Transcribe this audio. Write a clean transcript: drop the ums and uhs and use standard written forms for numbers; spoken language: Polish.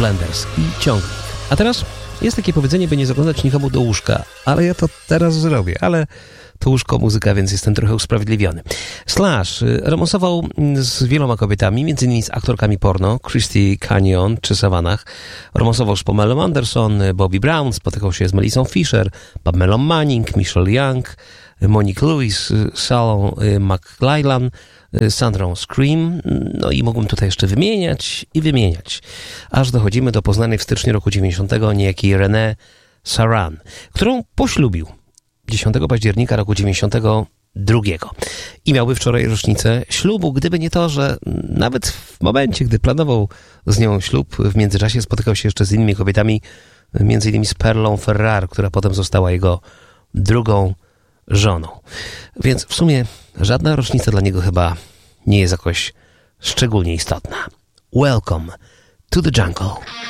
Flanders i ciągnik. A teraz jest takie powiedzenie, by nie zaglądać nikomu do łóżka, ale ja to teraz zrobię, ale to łóżko muzyka, więc jestem trochę usprawiedliwiony. Slash romansował z wieloma kobietami, m.in. z aktorkami porno, Christy Canyon czy Savannah. Romansował z Pamelą Anderson, Bobby Brown, spotykał się z Melissą Fisher, Pamelą Manning, Michelle Young, Monique Lewis, Salon McLachlan, Sandrą Scream, no i mógłbym tutaj jeszcze wymieniać i wymieniać, aż dochodzimy do poznanej w styczniu roku 90 niejakiej Renée Saran, którą poślubił 10 października roku 92 i miałby wczoraj rocznicę ślubu, gdyby nie to, że nawet w momencie, gdy planował z nią ślub, w międzyczasie spotykał się jeszcze z innymi kobietami, między innymi z Perlą Ferrar, która potem została jego drugą żoną. Więc w sumie żadna rocznica dla niego chyba nie jest jakoś szczególnie istotna. Welcome to the jungle.